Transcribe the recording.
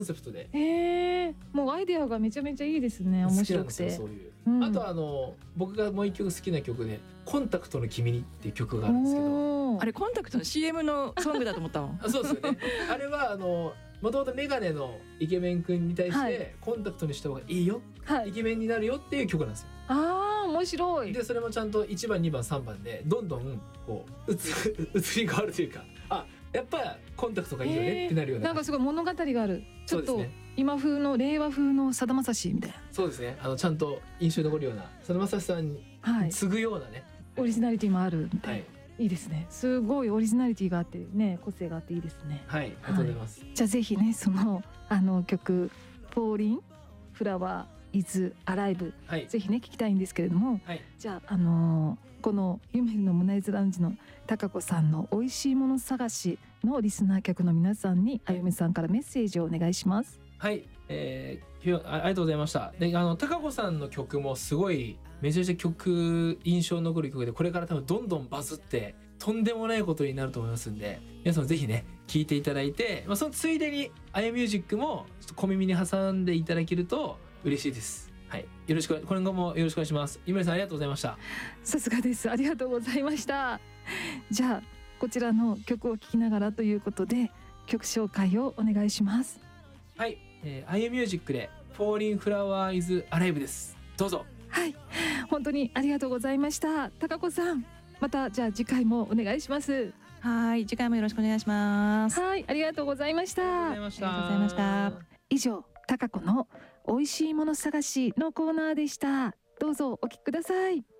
ンセプトで。 もうアイデアがめちゃめちゃいいですね。面白くて。 そういう、あと僕がもう一曲好きな曲でコンタクトの君にっていう曲があるんですけど、 あれコンタクトの CM のソングだと思ったのそうですよね。あれはもともとメガネのイケメン君に対して、コンタクトにした方がいいよ、イケメンになるよっていう曲なんですよ。 面白い。 でそれもちゃんと1番2番3番でどんどんこう移り変わるというか、やっぱコンタクトがいいよねってなるような、 なんかすごい物語がある。ちょっと今風の令和風のさだまさしみたいな。そうですね。 ちゃんと印象に残るようなさだまさしさんに次ぐようなね、 オリジナリティもあるみたいな。いいですね。すごいオリジナリティがあってね、個性があっていいですね。 はい、ありがとうございます。 じゃあぜひね、その曲フォーリンフラワーイズアライブ、ぜひね聞きたいんですけれども、じゃあこのゆめの胸ズラウンジの貴子さんの美味しいもの探しのリスナー客の皆さんにあゆみさんからメッセージをお願いします。 はい、ありがとうございました。で貴子さんの曲もすごいめちゃめちゃ印象に残る曲で、これから多分どんどんバズってとんでもないことになると思いますんで、皆さんぜひね聴いていただいて、そのついでにあやミュージックもちょっと小耳に挟んでいただけると嬉しいです。はい、今後もよろしくお願いします。ゆめさんありがとうございました。 さすがです。ありがとうございました。じゃあこちらの曲を聴きながらということで曲紹介をお願いします。 はい、あゆミュージックでFalling Flower is Alive です。どうぞ。 はい、本当にありがとうございました。貴子さん、またじゃあ次回もお願いします。 はい、次回もよろしくお願いします。 はい、ありがとうございました。 ありがとうございました。 以上、貴子の美味しいもの探しのコーナーでした。どうぞお聞きください。